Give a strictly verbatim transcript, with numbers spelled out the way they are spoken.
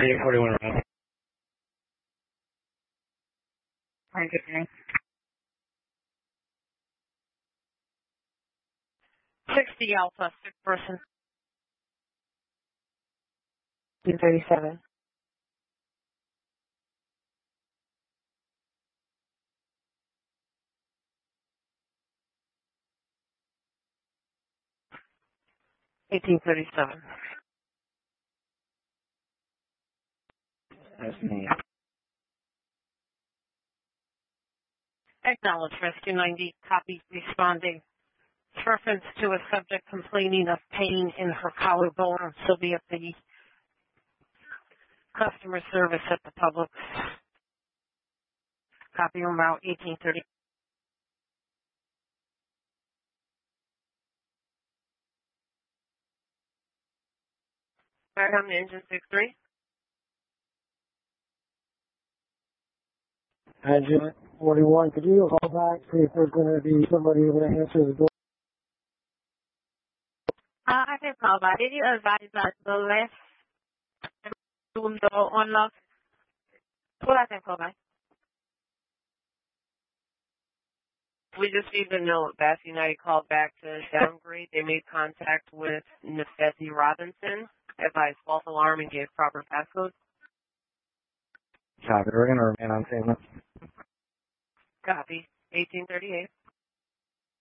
eight forty-one around. Hi, good evening. sixty Alpha, sick person. two thirty-seven. eighteen thirty-seven. That's me. Acknowledge rescue ninety, copy responding. Reference to a subject complaining of pain in her collarbone. She'll be at the customer service at the Publix. Copy room route eighteen thirty. Maritime to engine six three. Engine forty-one, could you call back, see if there's going to be somebody able to answer the door? Uh, I can call back. Did you advise that the left room door unlocked? Well, I can call back. We just received a note. Bass United called back to downgrade. They made contact with Nefesi Robinson, advised false alarm, and gave proper passcode. Copy, we're going to remain on payment. Copy. eighteen thirty-eight.